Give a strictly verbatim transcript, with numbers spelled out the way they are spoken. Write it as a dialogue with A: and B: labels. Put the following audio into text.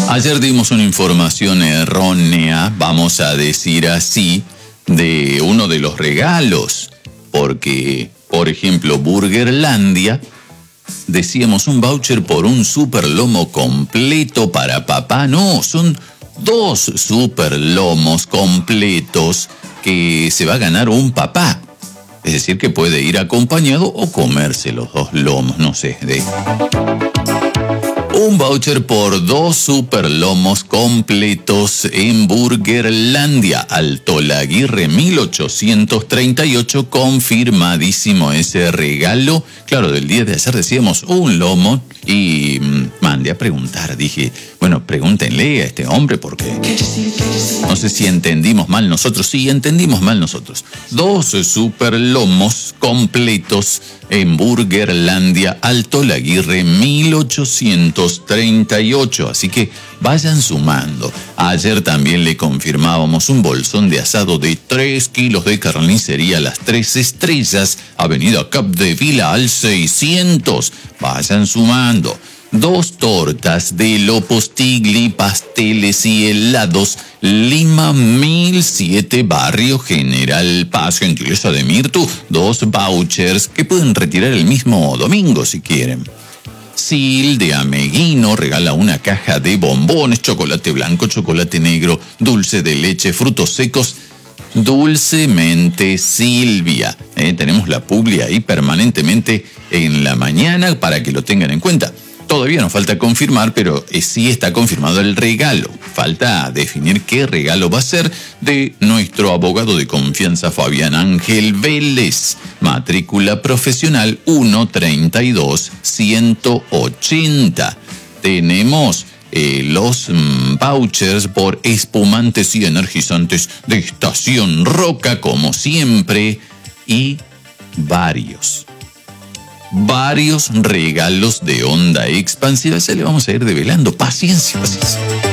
A: Ayer dimos una información errónea, vamos a decir así, de uno de los regalos. Porque, por ejemplo, Burgerlandia, decíamos un voucher por un super lomo completo para papá. No, son dos super lomos completos que se va a ganar un papá. Es decir, que puede ir acompañado o comerse los dos lomos, no sé. De... Un voucher por dos super lomos completos en Burgerlandia. Alto Laguirre mil ochocientos treinta y ocho, confirmadísimo ese regalo. Claro, del día de ayer decíamos un lomo y mmm, mandé a preguntar. Dije, bueno, pregúntenle a este hombre porque no sé si entendimos mal nosotros. Sí, entendimos mal nosotros. Dos super lomos completos en Burgerlandia, Alto Laguirre mil ochocientos treinta y ocho. Así que vayan sumando. Ayer también le confirmábamos un bolsón de asado de tres kilos de carnicería Las Tres Estrellas, Avenida Capdevila al seiscientos. Vayan sumando. Dos tortas de Lopos Tigli, pasteles y helados, Lima mil siete, Barrio General Paz, gentileza de Mirtu. Dos vouchers que pueden retirar el mismo domingo si quieren. Sil de Ameguino regala una caja de bombones, chocolate blanco, chocolate negro, dulce de leche, frutos secos. Dulcemente Silvia. Eh, tenemos la publi ahí permanentemente en la mañana para que lo tengan en cuenta. Todavía nos falta confirmar, pero sí está confirmado el regalo. Falta definir qué regalo va a ser de nuestro abogado de confianza, Fabián Ángel Vélez. Matrícula profesional uno treinta y dos ciento ochenta. Tenemos eh, los mm, vouchers por espumantes y energizantes de Estación Roca, como siempre, y varios. Varios regalos de Onda Expansiva. Se le vamos a ir develando. Paciencia, paciencia.